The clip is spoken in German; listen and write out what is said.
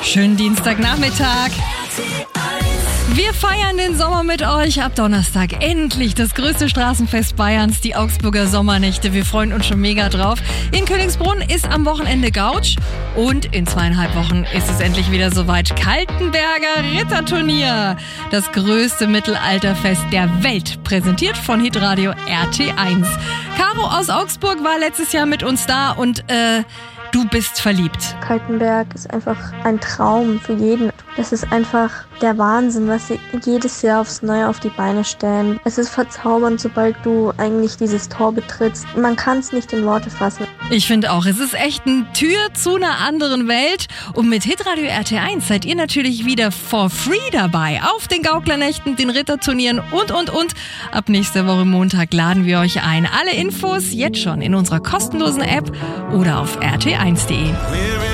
Schönen Dienstagnachmittag. Wir feiern den Sommer mit euch. Ab Donnerstag endlich das größte Straßenfest Bayerns, die Augsburger Sommernächte. Wir freuen uns schon mega drauf. In Königsbrunn ist am Wochenende Gautsch und in 2,5 Wochen ist es endlich wieder soweit. Kaltenberger Ritterturnier, das größte Mittelalterfest der Welt, präsentiert von Hitradio RT1. Caro aus Augsburg war letztes Jahr mit uns da und du bist verliebt. Kaltenberg ist einfach ein Traum für jeden. Das ist einfach der Wahnsinn, was sie jedes Jahr aufs Neue auf die Beine stellen. Es ist verzaubernd, sobald du eigentlich dieses Tor betrittst. Man kann es nicht in Worte fassen. Ich finde auch, es ist echt eine Tür zu einer anderen Welt. Und mit Hitradio RT1 seid ihr natürlich wieder for free dabei. Auf den Gauklernächten, den Ritterturnieren und. Ab nächster Woche Montag laden wir euch ein. Alle Infos jetzt schon in unserer kostenlosen App oder auf rt1.de.